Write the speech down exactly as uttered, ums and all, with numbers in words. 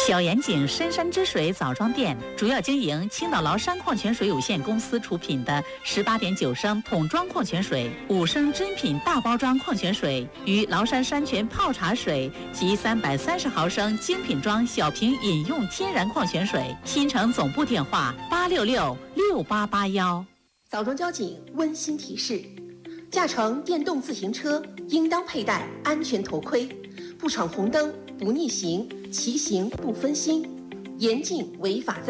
小盐井深山之水枣庄店主要经营青岛崂山矿泉水有限公司出品的十八点九升桶装矿泉水、五升真品大包装矿泉水与崂山山泉泡茶水及三百三十毫升精品装小瓶饮用天然矿泉水。新城总部电话八六六六八八幺。 枣庄交警温馨提示：驾乘电动自行车应当佩戴安全头盔，不闯红灯、不逆行、骑行不分心，严禁违法在